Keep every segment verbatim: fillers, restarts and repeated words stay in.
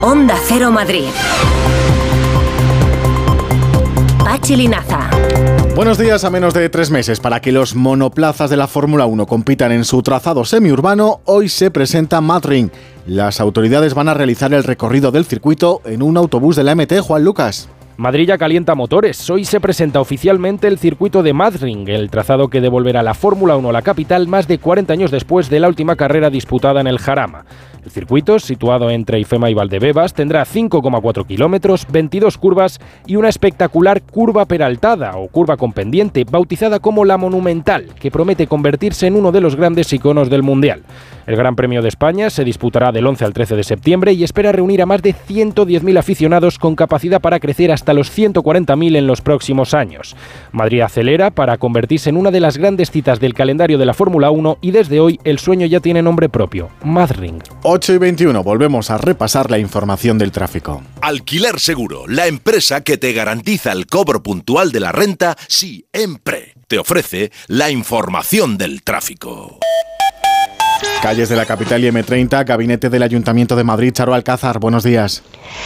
Onda Cero Madrid. Pachi Linaza. Buenos días. A menos de tres meses para que los monoplazas de la Fórmula uno compitan en su trazado semiurbano, hoy se presenta Madrid. Las autoridades van a realizar el recorrido del circuito en un autobús de la M T. Juan Lucas. Madrid ya calienta motores. Hoy se presenta oficialmente el circuito de Madrid, el trazado que devolverá la Fórmula uno a la capital más de cuarenta años después de la última carrera disputada en el Jarama. El circuito, situado entre Ifema y Valdebebas, tendrá cinco coma cuatro kilómetros, veintidós curvas y una espectacular curva peraltada o curva con pendiente, bautizada como la Monumental, que promete convertirse en uno de los grandes iconos del Mundial. El Gran Premio de España se disputará del once al trece de septiembre y espera reunir a más de ciento diez mil aficionados con capacidad para crecer hasta los ciento cuarenta mil en los próximos años. Madrid acelera para convertirse en una de las grandes citas del calendario de la Fórmula uno y desde hoy el sueño ya tiene nombre propio: Madrid. ocho y veintiuno, volvemos a repasar la información del tráfico. Alquiler Seguro, la empresa que te garantiza el cobro puntual de la renta siempre. Te ofrece la información del tráfico. Calles de la capital y eme treinta, gabinete del Ayuntamiento de Madrid. Charo Alcázar, buenos días.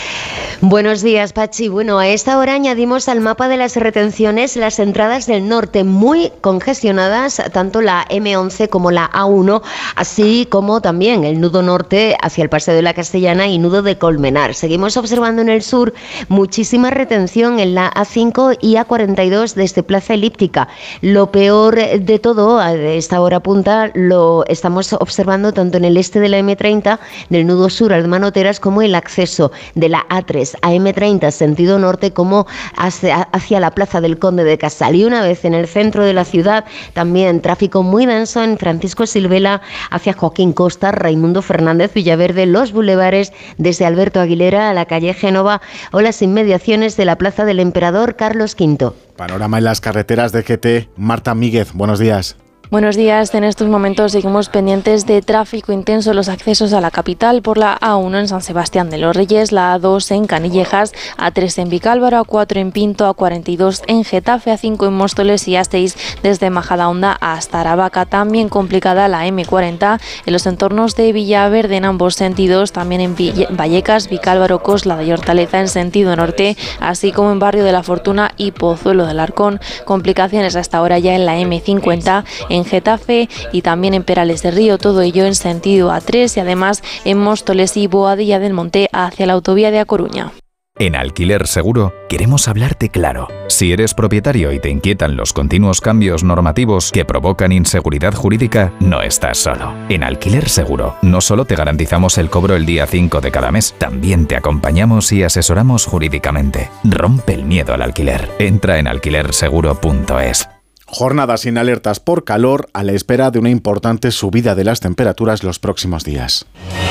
Buenos días, Pachi. Bueno, a esta hora añadimos al mapa de las retenciones las entradas del norte, muy congestionadas, tanto la eme once como la a uno, así como también el nudo norte hacia el Paseo de la Castellana y nudo de Colmenar. Seguimos observando en el sur muchísima retención en la a cinco y a cuarenta y dos desde Plaza Elíptica. Lo peor de todo, a esta hora punta, lo estamos observando tanto en el este de la eme treinta, del nudo sur al Manoteras, como el acceso de la a tres a eme treinta sentido norte, como hacia, hacia la Plaza del Conde de Casal. Y una vez en el centro de la ciudad, también tráfico muy denso en Francisco Silvela hacia Joaquín Costa, Raimundo Fernández, Villaverde, los bulevares desde Alberto Aguilera a la calle Génova o las inmediaciones de la Plaza del Emperador Carlos quinto. Panorama en las carreteras de G T. Marta Míguez, buenos días. Buenos días. En estos momentos seguimos pendientes de tráfico intenso en los accesos a la capital por la a uno en San Sebastián de los Reyes, la a dos en Canillejas, a tres en Vicálvaro, a cuatro en Pinto, a cuarenta y dos en Getafe, a cinco en Móstoles y a seis desde Majadahonda hasta Aravaca. También complicada la eme cuarenta en los entornos de Villaverde en ambos sentidos, también en Ville- Vallecas, Vicálvaro, Coslada y Hortaleza en sentido norte, así como en Barrio de la Fortuna y Pozuelo del Arcón. Complicaciones hasta ahora ya en la eme cincuenta en Getafe y también en Perales de Río, todo ello en sentido a tres, y además en Móstoles y Boadilla del Monte hacia la autovía de A Coruña. En Alquiler Seguro queremos hablarte claro. Si eres propietario y te inquietan los continuos cambios normativos que provocan inseguridad jurídica, no estás solo. En Alquiler Seguro no solo te garantizamos el cobro el día cinco de cada mes, también te acompañamos y asesoramos jurídicamente. Rompe el miedo al alquiler. Entra en alquiler seguro punto es. Jornadas sin alertas por calor a la espera de una importante subida de las temperaturas los próximos días.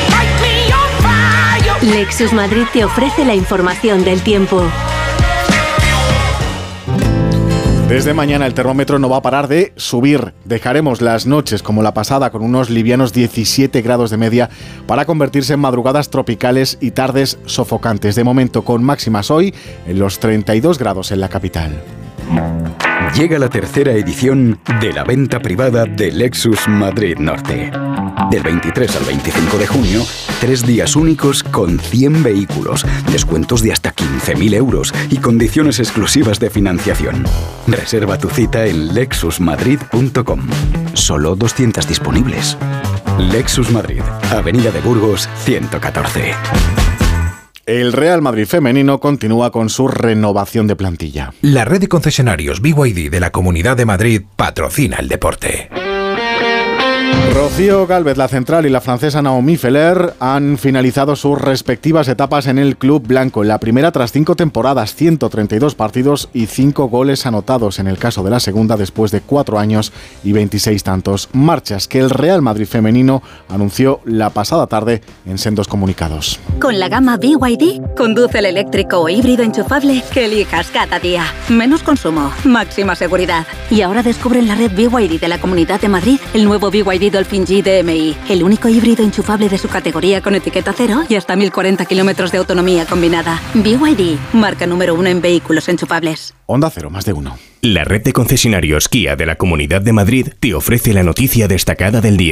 Lexus Madrid te ofrece la información del tiempo. Desde mañana el termómetro no va a parar de subir. Dejaremos las noches como la pasada con unos livianos diecisiete grados de media para convertirse en madrugadas tropicales y tardes sofocantes. De momento con máximas hoy en los treinta y dos grados en la capital. Llega la tercera edición de la venta privada de Lexus Madrid Norte. Del veintitrés al veinticinco de junio, tres días únicos con cien vehículos, descuentos de hasta quince mil euros y condiciones exclusivas de financiación. Reserva tu cita en lexus madrid punto com. Solo doscientas disponibles. Lexus Madrid, Avenida de Burgos, ciento catorce. El Real Madrid femenino continúa con su renovación de plantilla. La red de concesionarios B Y D de la Comunidad de Madrid patrocina el deporte. Rocío Gálvez, la central, y la francesa Naomi Feller han finalizado sus respectivas etapas en el club blanco. En la primera tras cinco temporadas, ciento treinta y dos partidos y cinco goles anotados. En el caso de la segunda, después de cuatro años y veintiséis tantos. Marchas que el Real Madrid femenino anunció la pasada tarde en sendos comunicados. Con la gama B Y D, conduce el eléctrico o híbrido enchufable que elijas cada día. Menos consumo, máxima seguridad. Y ahora descubre en la red B Y D de la Comunidad de Madrid el nuevo B Y D Dolphin G D M I, el único híbrido enchufable de su categoría con etiqueta cero y hasta mil cuarenta kilómetros de autonomía combinada. B Y D, marca número uno en vehículos enchufables. Onda Cero, más de uno. La red de concesionarios Kia de la Comunidad de Madrid te ofrece la noticia destacada del día.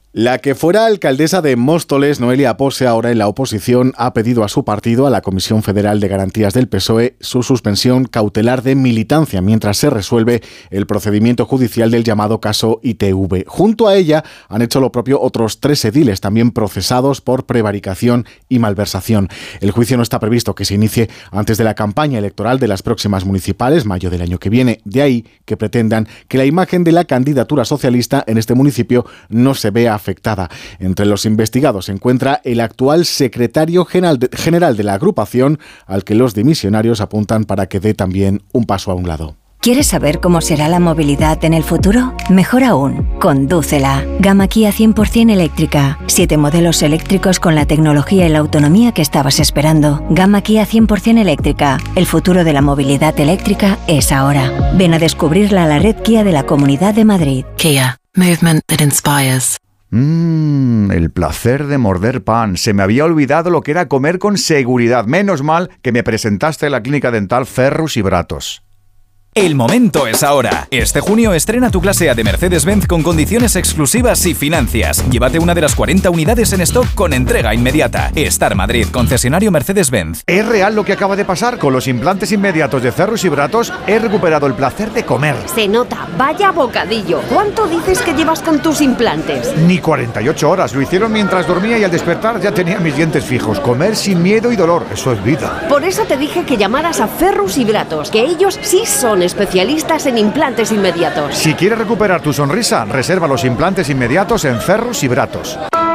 La que fuera alcaldesa de Móstoles, Noelia Pose, ahora en la oposición, ha pedido a su partido, a la Comisión Federal de Garantías del P S O E, su suspensión cautelar de militancia mientras se resuelve el procedimiento judicial del llamado caso I T V. Junto a ella han hecho lo propio otros tres ediles, también procesados por prevaricación y malversación. El juicio no está previsto que se inicie antes de la campaña electoral de las próximas municipales, mayo del año que viene. De ahí que pretendan que la imagen de la candidatura socialista en este municipio no se vea afectada. Entre los investigados se encuentra el actual secretario general de, general de la agrupación, al que los dimisionarios apuntan para que dé también un paso a un lado. ¿Quieres saber cómo será la movilidad en el futuro? Mejor aún, condúcela. Gama Kia cien por ciento eléctrica. Siete modelos eléctricos con la tecnología y la autonomía que estabas esperando. Gama Kia cien por ciento eléctrica. El futuro de la movilidad eléctrica es ahora. Ven a descubrirla a la red Kia de la Comunidad de Madrid. Kia. Movement that inspires. Mmm, el placer de morder pan. Se me había olvidado lo que era comer con seguridad. Menos mal que me presentaste en la clínica dental Ferrus y Bratos. El momento es ahora. Este junio estrena tu clase A de Mercedes-Benz con condiciones exclusivas y financias. Llévate una de las cuarenta unidades en stock con entrega inmediata. Star Madrid, concesionario Mercedes-Benz. ¿Es real lo que acaba de pasar? Con los implantes inmediatos de Ferrus y Bratos he recuperado el placer de comer. Se nota, vaya bocadillo. ¿Cuánto dices que llevas con tus implantes? Ni cuarenta y ocho horas. Lo hicieron mientras dormía y al despertar ya tenía mis dientes fijos. Comer sin miedo y dolor. Eso es vida. Por eso te dije que llamaras a Ferrus y Bratos, que ellos sí son especialistas en implantes inmediatos. Si quieres recuperar tu sonrisa, reserva los implantes inmediatos en Ferrus y Bratos.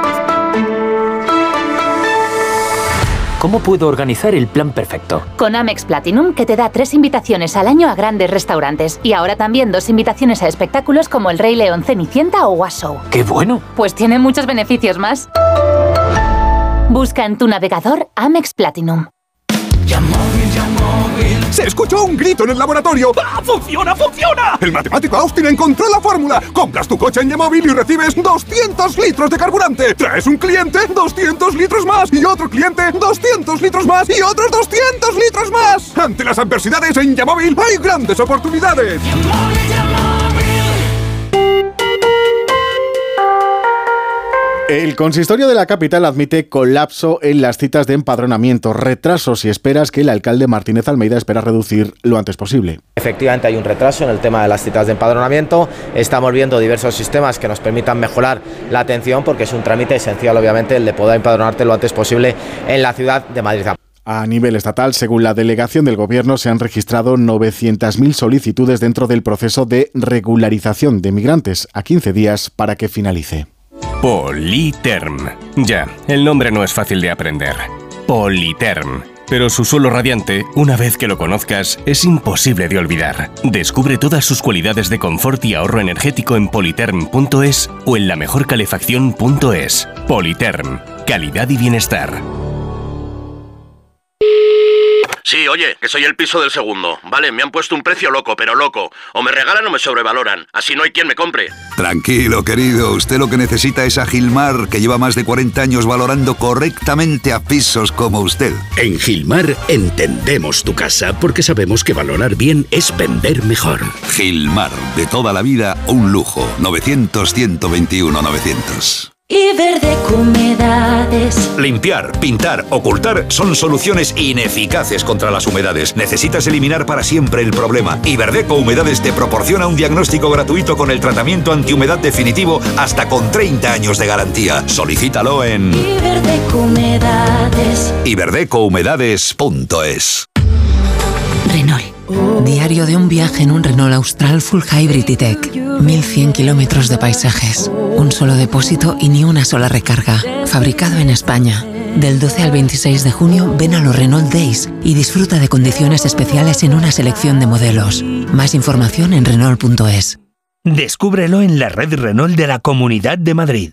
¿Cómo puedo organizar el plan perfecto? Con Amex Platinum, que te da tres invitaciones al año a grandes restaurantes. Y ahora también dos invitaciones a espectáculos como El Rey León, Cenicienta o Was Show. ¡Qué bueno! Pues tiene muchos beneficios más. Busca en tu navegador Amex Platinum. ¡Se escuchó un grito en el laboratorio! ¡Ah, funciona, funciona! El matemático Austin encontró la fórmula. Compras tu coche en Yamóvil y recibes doscientos litros de carburante. Traes un cliente, doscientos litros más. Y otro cliente, doscientos litros más. Y otros doscientos litros más. Ante las adversidades en Yamóvil hay grandes oportunidades. Yamóvil, Yamóvil. El consistorio de la capital admite colapso en las citas de empadronamiento, retrasos y esperas que el alcalde Martínez Almeida espera reducir lo antes posible. Efectivamente hay un retraso en el tema de las citas de empadronamiento. Estamos viendo diversos sistemas que nos permitan mejorar la atención porque es un trámite esencial, obviamente, el de poder empadronarte lo antes posible en la ciudad de Madrid. A nivel estatal, según la delegación del Gobierno, se han registrado novecientas mil solicitudes dentro del proceso de regularización de migrantes, a quince días para que finalice. Politerm. Ya, el nombre no es fácil de aprender. Politerm. Pero su suelo radiante, una vez que lo conozcas, es imposible de olvidar. Descubre todas sus cualidades de confort y ahorro energético en politerm punto es o en la mejor calefacción punto es. Politerm. Calidad y bienestar. Sí, oye, que soy el piso del segundo. Vale, me han puesto un precio loco, pero loco. O me regalan o me sobrevaloran. Así no hay quien me compre. Tranquilo, querido. Usted lo que necesita es a Gilmar, que lleva más de cuarenta años valorando correctamente a pisos como usted. En Gilmar entendemos tu casa porque sabemos que valorar bien es vender mejor. Gilmar, de toda la vida, un lujo. novecientos, ciento veintiuno, novecientos. Iberdeco Humedades. Limpiar, pintar, ocultar son soluciones ineficaces contra las humedades. Necesitas eliminar para siempre el problema. Iberdeco Humedades te proporciona un diagnóstico gratuito con el tratamiento antihumedad definitivo hasta con treinta años de garantía. Solicítalo en Iberdeco Humedades. iberdeco humedades punto es. Renault. Diario de un viaje en un Renault Austral Full Hybrid E-Tech. mil cien kilómetros de paisajes. Un solo depósito y ni una sola recarga. Fabricado en España. Del doce al veintiséis de junio ven a los Renault Days y disfruta de condiciones especiales en una selección de modelos. Más información en Renault punto es. Descúbrelo en la red Renault de la Comunidad de Madrid.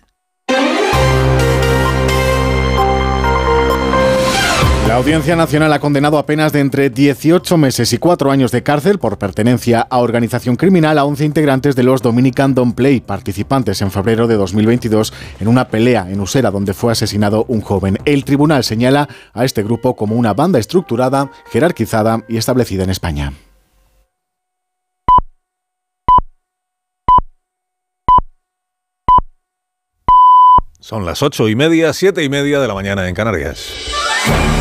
La Audiencia Nacional ha condenado a penas de entre dieciocho meses y cuatro años de cárcel por pertenencia a organización criminal a once integrantes de los Dominican Don't Play, participantes en febrero de dos mil veintidós en una pelea en Usera donde fue asesinado un joven. El tribunal señala a este grupo como una banda estructurada, jerarquizada y establecida en España. Son las ocho y media, siete y media de la mañana en Canarias.